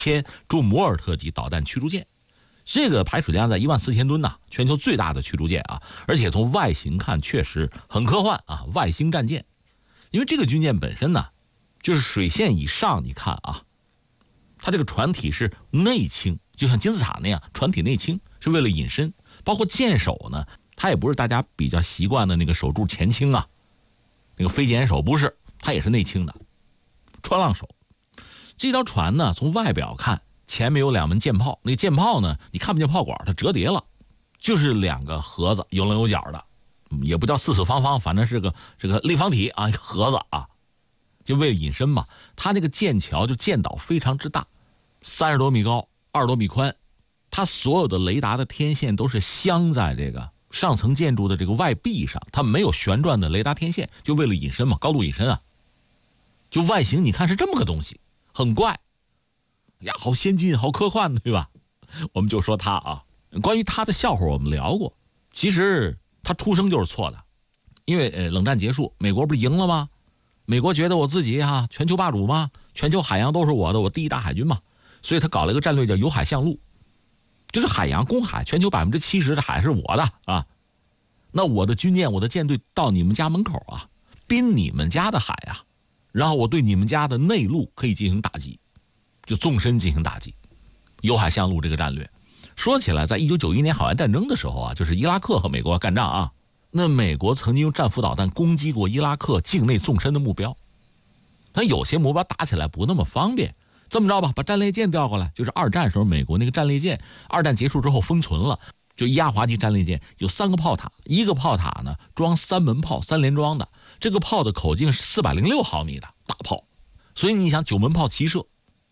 1000朱姆沃尔特级导弹驱逐舰。这个排水量在14000吨呐，全球最大的驱逐舰啊，而且从外形看确实很科幻啊，外星战舰。因为这个军舰本身呢，就是水线以上，你看啊，它这个船体是内倾，就像金字塔那样，船体内倾是为了隐身。包括舰首呢，它也不是大家比较习惯的那个手柱前倾啊，那个飞舰首不是，它也是内倾的，穿浪手。这条船呢，从外表看，前面有2门舰炮，那个舰炮呢，你看不见炮管，它折叠了，就是2个盒子，有棱有角的，也不叫四四方方，反正是这个立方体啊，一个盒子啊，就为了隐身嘛。它那个舰桥就舰岛非常之大，30多米高，20多米宽，它所有的雷达的天线都是镶在这个上层建筑的这个外壁上，它没有旋转的雷达天线，就为了隐身嘛，高度隐身啊。就外形你看是这么个东西，很怪呀，好先进，好科幻，对吧？我们就说它啊，关于它的笑话我们聊过，其实它出生就是错的，因为冷战结束，美国不是赢了吗？美国觉得我自己全球霸主嘛，全球海洋都是我的，我第一大海军嘛，所以他搞了一个战略叫由海向陆，就是海洋公海，全球70%的海是我的啊。那我的军舰，我的舰队到你们家门口啊，滨你们家的海啊，然后我对你们家的内陆可以进行打击，就纵深进行打击。由海向陆这个战略，说起来，在1991年海湾战争的时候啊，就是伊拉克和美国干仗啊，那美国曾经用战斧导弹攻击过伊拉克境内纵深的目标，但有些目标打起来不那么方便。这么着吧，把战列舰调过来，就是二战时候美国那个战列舰，二战结束之后封存了，就压滑级战列舰有3个炮塔，一个炮塔呢装3门炮，3连装的，这个炮的口径是406毫米的大炮，所以你想9门炮齐射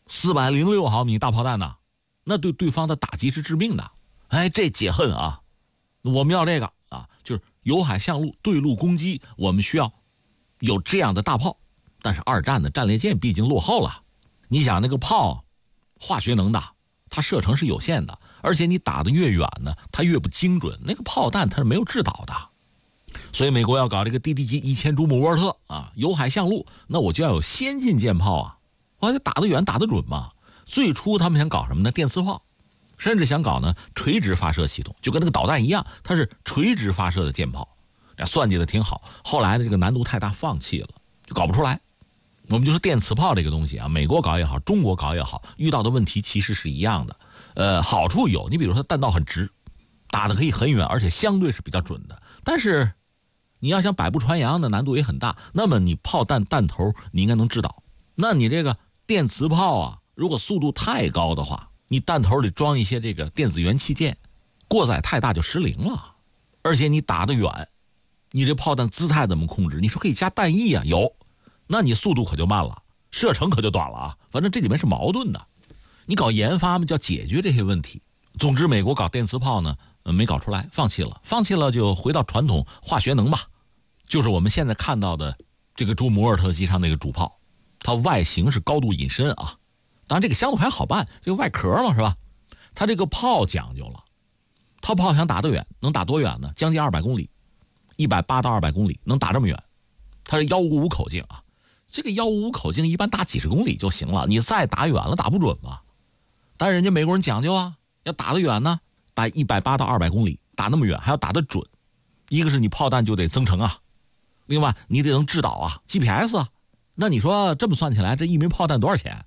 ，406毫米大炮弹呢，那对对方的打击是致命的。哎，这解恨啊，我们要这个啊，就是由海向陆对陆攻击，我们需要有这样的大炮。但是二战的战列舰毕竟落后了，你想那个炮化学能的，它射程是有限的，而且你打得越远呢，它越不精准，那个炮弹它是没有制导的。所以美国要搞这个 DD 级1000朱姆沃尔特啊，由海向陆，那我就要有先进舰炮啊，我得打得远打得准嘛。最初他们想搞什么呢？电磁炮，甚至想搞呢垂直发射系统，就跟那个导弹一样，它是垂直发射的舰炮，算计的挺好。后来的这个难度太大，放弃了，就搞不出来。我们就说电磁炮这个东西啊，美国搞也好，中国搞也好，遇到的问题其实是一样的。好处有，你比如说弹道很直，打得可以很远，而且相对是比较准的。但是你要想百步穿杨的难度也很大。那么你炮弹弹头你应该能制导，那你这个电磁炮啊，如果速度太高的话，你弹头里装一些这个电子元器件，过载太大就失灵了。而且你打得远，你这炮弹姿态怎么控制？你说可以加弹翼啊，有。那你速度可就慢了，射程可就短了啊！反正这里面是矛盾的，你搞研发嘛，就要解决这些问题。总之，美国搞电磁炮呢，没搞出来，放弃了就回到传统化学能吧，就是我们现在看到的这个朱姆沃尔特级上那个主炮，它外形是高度隐身啊，当然这个相对还好办，这个外壳嘛是吧？它这个炮讲究了，它炮想打得远，能打多远呢？将近200公里，180到200公里，能打这么远。它是155口径啊。这个155口径一般打几十公里就行了，你再打远了打不准嘛。但是人家美国人讲究啊，要打得远呢，打180到200公里，打那么远还要打得准。一个是你炮弹就得增程啊，另外你得能制导啊 ，GPS 啊。那你说这么算起来，这一枚炮弹多少钱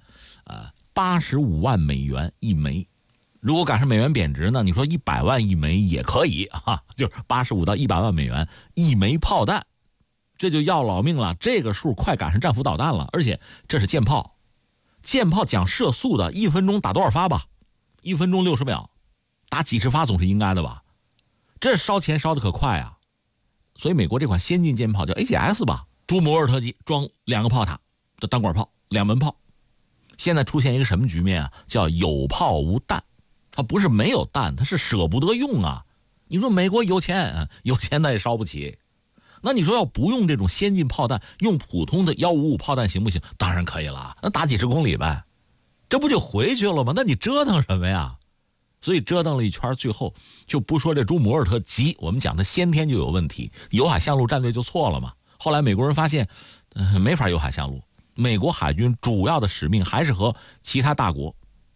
？85万美元一枚。如果赶上美元贬值呢，你说100万一枚也可以啊，就是85到100万美元一枚炮弹。这就要老命了，这个数快赶上战斧导弹了，而且这是舰炮，舰炮讲射速的，1分钟打多少发吧？1分钟60秒，打几十发总是应该的吧？这烧钱烧的可快啊！所以美国这款先进舰炮叫 AGS 吧，朱姆沃尔特级装2个炮塔的单管炮，2门炮。现在出现一个什么局面啊？叫有炮无弹，它不是没有弹，它是舍不得用啊！你说美国有钱，有钱那也烧不起。那你说要不用这种先进炮弹，用普通的155炮弹行不行？当然可以了，那打几十公里呗，这不就回去了吗？那你折腾什么呀？所以折腾了一圈，最后就不说这朱姆沃尔特级，我们讲的先天就有问题，由海向陆战略就错了嘛。后来美国人发现，没法由海向陆，美国海军主要的使命还是和其他大国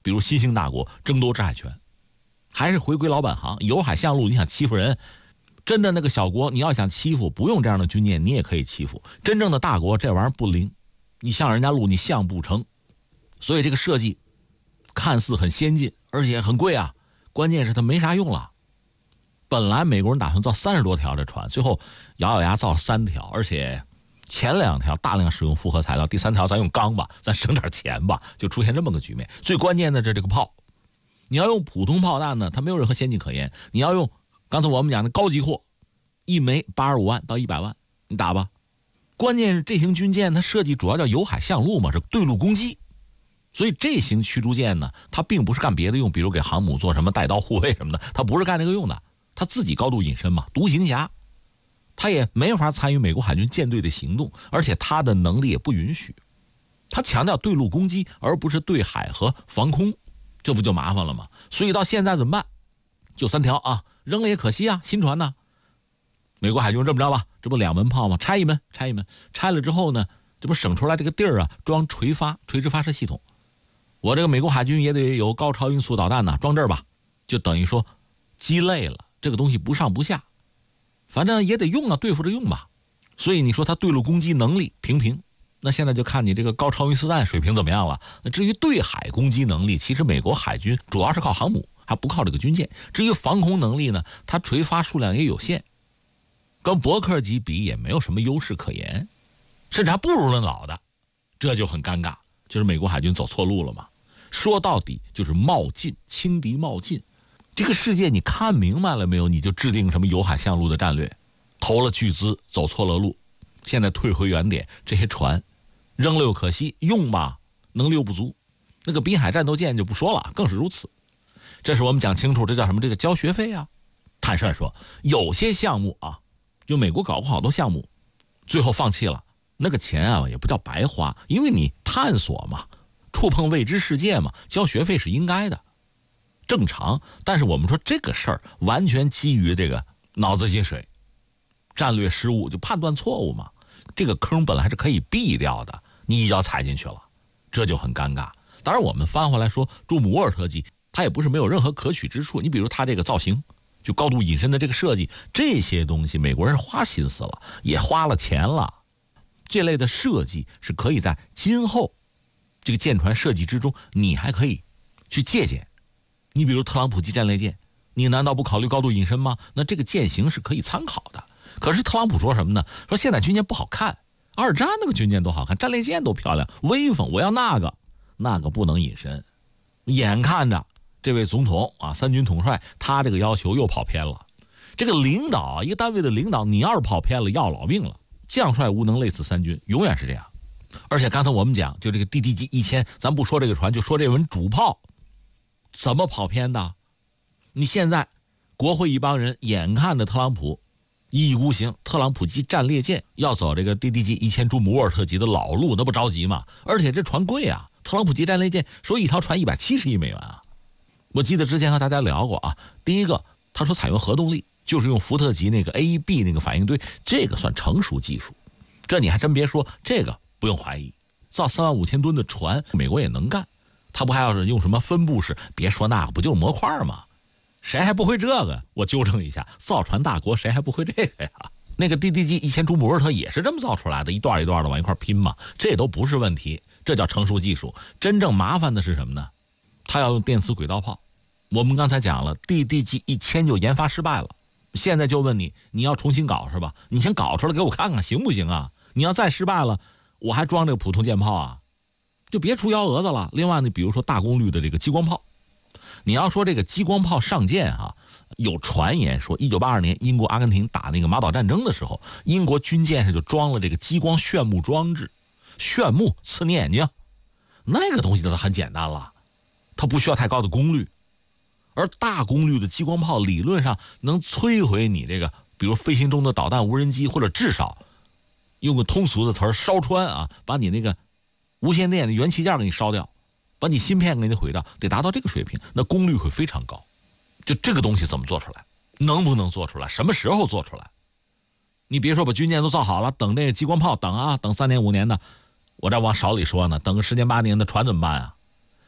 比如新兴大国争夺制海权，还是回归老本行。有海象路，你想欺负人，真的那个小国，你要想欺负，不用这样的军舰，你也可以欺负。真正的大国，这玩意儿不灵，你向人家路，你向不成。所以这个设计看似很先进，而且很贵啊，关键是它没啥用了。本来美国人打算造30多条这船，最后咬咬牙造了3条，而且前2条大量使用复合材料，第3条咱用钢吧，咱省点钱吧，就出现这么个局面。最关键的是这个炮，你要用普通炮弹呢，它没有任何先进可言。你要用刚才我们讲的高级货，一枚85万到100万，你打吧。关键是这型军舰它设计主要叫有海象路嘛，是对陆攻击。所以这型驱逐舰呢，它并不是干别的用，比如给航母做什么带刀护卫什么的，它不是干这个用的。它自己高度隐身嘛，独行侠，它也没法参与美国海军舰队的行动，而且它的能力也不允许。它强调对陆攻击，而不是对海和防空，这不就麻烦了吗？所以到现在怎么办？就3条啊，扔了也可惜啊，新船呢。美国海军这么着吧，这不2门炮吗？拆一门，拆了之后呢，这不省出来这个地儿啊，装垂直发射系统。我这个美国海军也得有高超音速导弹呢，装这儿吧，就等于说鸡肋了。这个东西不上不下，反正也得用啊，对付着用吧。所以你说它对陆攻击能力平，那现在就看你这个高超音速弹水平怎么样了。那至于对海攻击能力，其实美国海军主要是靠航母，还不靠这个军舰。至于防空能力呢，它垂发数量也有限，跟伯克级比也没有什么优势可言，甚至还不如那老的，这就很尴尬，就是美国海军走错路了嘛。说到底就是冒进，轻敌冒进。这个世界你看明白了没有？你就制定什么有海象路的战略，投了巨资走错了路，现在退回原点，这些船扔了又可惜，用吧能力又不足。那个滨海战斗舰就不说了，更是如此。这是我们讲清楚，这叫什么？这叫交学费啊。坦率说，有些项目啊，就美国搞过好多项目，最后放弃了，那个钱啊也不叫白花，因为你探索嘛，触碰未知世界嘛，交学费是应该的。正常，但是我们说这个事儿完全基于这个脑子进水，战略失误，就判断错误嘛。这个坑本来是可以避掉的，你一脚踩进去了，这就很尴尬。当然我们翻回来说，朱姆沃尔特级它也不是没有任何可取之处。你比如它这个造型，就高度隐身的这个设计，这些东西美国人花心思了，也花了钱了。这类的设计是可以在今后这个舰船设计之中，你还可以去借鉴。你比如特朗普级战列舰，你难道不考虑高度隐身吗？那这个舰型是可以参考的。可是特朗普说什么呢？说现在军舰不好看，二战那个军舰都好看，战列舰都漂亮威风，我要那个不能隐身。眼看着这位总统啊，3军统帅，他这个要求又跑偏了。这个领导，一个单位的领导，你要是跑偏了，要老命了。将帅无能，累死3军，永远是这样。而且刚才我们讲，就这个 DDG 1000，咱不说这个船，就说这门主炮怎么跑偏的？你现在国会一帮人眼看着特朗普一意孤行，特朗普级战列舰要走这个 DDG 1000朱姆沃尔特级的老路，那不着急吗？而且这船贵啊，特朗普级战列舰说一条船170亿美元啊。我记得之前和大家聊过啊，第一个他说采用核动力，就是用福特级那个 AEB 那个反应堆，这个算成熟技术，这你还真别说，这个不用怀疑，造35000吨的船美国也能干。他不还要是用什么分布式？别说那个，不就是模块吗？谁还不会这个？我纠正一下，造船大国谁还不会这个呀？那个 DDG 1000朱姆沃尔特也是这么造出来的，一段一段的往一块拼嘛，这都不是问题，这叫成熟技术。真正麻烦的是什么呢？他要用电磁轨道炮。我们刚才讲了 ，DDG 1000就研发失败了，现在就问你，你要重新搞是吧？你先搞出来给我看看行不行啊？你要再失败了，我还装这个普通舰炮啊？就别出幺蛾子了。另外呢，比如说大功率的这个激光炮，你要说这个激光炮上舰啊，有传言说1982年英国阿根廷打那个马岛战争的时候，英国军舰上就装了这个激光炫目装置，炫目刺你眼睛，那个东西都很简单了，它不需要太高的功率。而大功率的激光炮理论上能摧毁你这个比如飞行中的导弹无人机，或者至少用个通俗的词儿烧穿啊，把你那个无线电的元器件给你烧掉，把你芯片给你毁掉，得达到这个水平，那功率会非常高。就这个东西怎么做出来，能不能做出来，什么时候做出来？你别说把军舰都造好了，等这个激光炮等3年5年的，我这往少里说呢，等个10年8年的船怎么办啊？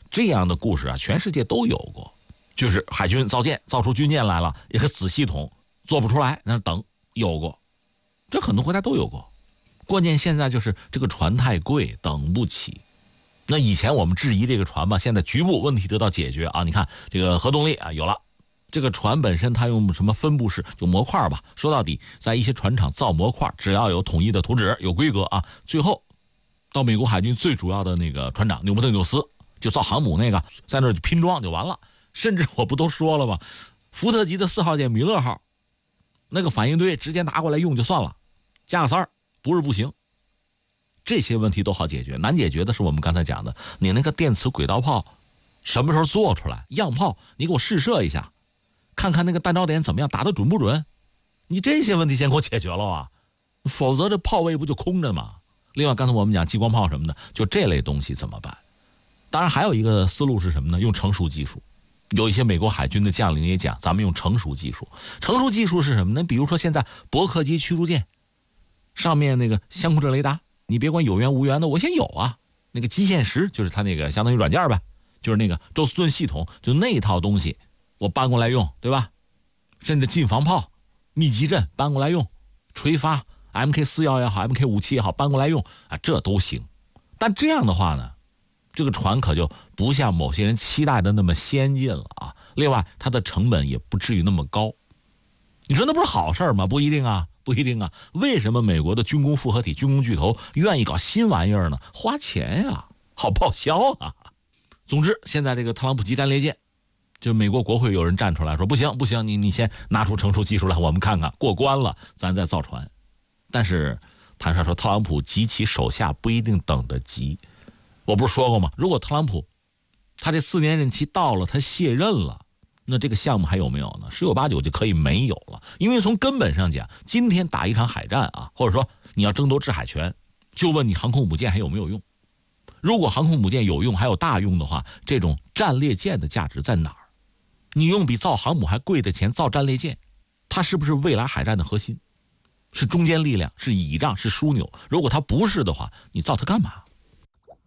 这样的故事啊，全世界都有过，就是海军造舰造出军舰来了，一个子系统做不出来，那等有过，这很多国家都有过。关键现在就是这个船太贵，等不起。那以前我们质疑这个船吧，现在局部问题得到解决啊。你看这个核动力啊有了，这个船本身它用什么分布式就模块吧，说到底在一些船厂造模块，只要有统一的图纸有规格啊，最后到美国海军最主要的那个船长纽波特纽斯就造航母那个，在那儿拼装就完了。甚至我不都说了吗，福特级的4号舰米勒号那个反应堆直接拿过来用就算了，加个塞儿不是不行。这些问题都好解决，难解决的是我们刚才讲的，你那个电磁轨道炮什么时候做出来，样炮你给我试射一下，看看那个弹着点怎么样，打得准不准，你这些问题先给我解决了啊，否则这炮位不就空着吗？另外刚才我们讲激光炮什么的，就这类东西怎么办？当然还有一个思路是什么呢？用成熟技术。有一些美国海军的将领也讲，咱们用成熟技术。成熟技术是什么呢？比如说现在伯克级驱逐舰上面那个相控阵雷达，你别管有源无源的，我先有啊。那个基线石就是它那个相当于软件呗，就是那个周斯顿系统，就那一套东西我搬过来用，对吧？甚至近防炮、密集阵搬过来用，垂发 MK41也好 MK57也好搬过来用啊，这都行。但这样的话呢，这个船可就不像某些人期待的那么先进了啊。另外它的成本也不至于那么高。你说那不是好事吗？不一定啊，不一定啊。为什么美国的军工复合体、军工巨头愿意搞新玩意儿呢？花钱呀，好报销啊。总之现在这个特朗普级战列舰，就美国国会有人站出来说不行不行，你先拿出成熟技术来，我们看看过关了咱再造船。但是坦率说，特朗普及其手下不一定等得及。我不是说过吗？如果特朗普他这4年任期到了，他卸任了，那这个项目还有没有呢？十有八九就可以没有了。因为从根本上讲，今天打一场海战啊，或者说你要争夺制海权，就问你航空母舰还有没有用。如果航空母舰有用还有大用的话，这种战列舰的价值在哪儿？你用比造航母还贵的钱造战列舰，它是不是未来海战的核心？是中坚力量，是倚仗，是枢纽。如果它不是的话，你造它干嘛？